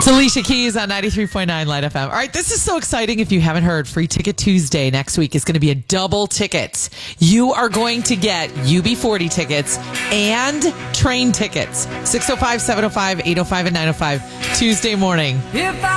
Alicia Keys on 93.9 Light FM. All right, this is so exciting. If you haven't heard, Free Ticket Tuesday next week is going to be a double ticket. You are going to get UB40 tickets and train tickets. 605, 705, 805, and 905 Tuesday morning.